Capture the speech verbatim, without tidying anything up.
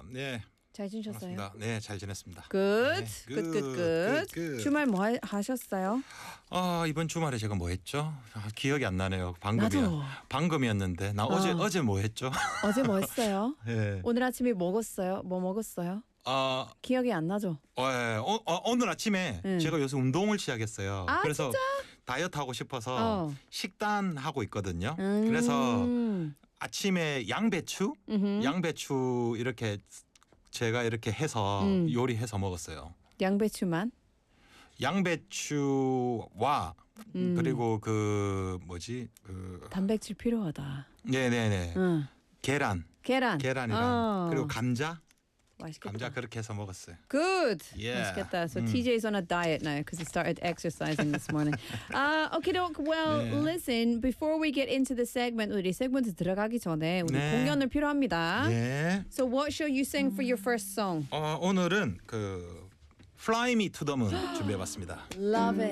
네. 잘 지내셨어요? 반갑습니다. 네, 잘 지냈습니다. 끝, 네, 끝, 끝, 끝, 끝. 끝, 끝. 주말 뭐 하, 하셨어요? 아, 이번 주말에 제가 뭐 했죠? 아, 기억이 안 나네요. 방금이야. 나도. 방금이었는데 나 어제 어. 어제 뭐 했죠? 어제 뭐 했어요? 예. 오늘 아침에 먹었어요? 뭐 먹었어요? 아, 기억이 안 나죠? 어, 예. 어, 어, 오늘 아침에 응. 제가 요새 운동을 시작했어요. 아, 그래서 다이어트 하고 싶어서 어. 식단 하고 있거든요. 음. 그래서 아침에 양배추, 음흠. 양배추 이렇게 제가 이렇게 해서 음. 요리해서 먹었어요. 양배추만? 양배추와 음. 그리고 그 뭐지 그 단백질 필요하다. 네네네 응. 계란 계란. 계란이랑 어. 그리고 감자 맛있겠다. 감자 그렇게 해서 먹었어요. Good. Yeah. 맛있겠다. So 음. T J's on a diet now because he started exercising this morning. uh, okay, doc. Well, 네. listen. Before we get into the segment, 우리 세그먼트 들어가기 전에 우리 네. 공연을 필요합니다. 네. So what shall you sing for your first song? 어, 오늘은 그 Fly Me to the Moon 준비해봤습니다. Love it.